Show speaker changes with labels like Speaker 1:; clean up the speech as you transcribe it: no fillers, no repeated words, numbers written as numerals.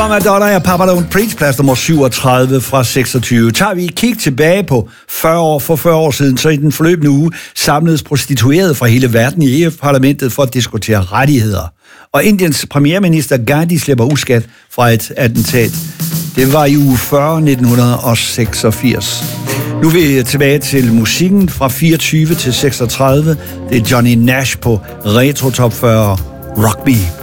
Speaker 1: Madonna og Papa Don't Preach, plads nummer 37 fra 26. Tager vi et kig tilbage på 40 år siden, så i den forløbende uge samledes prostituerede fra hele verden i EU-parlamentet for at diskutere rettigheder. Og Indiens premierminister Gandhi slipper uskat fra et attentat. Det var i uge 40, 1986. Nu er vi tilbage til musikken fra 24 til 36. Det er Johnny Nash på Retro Top 40 Rock Me.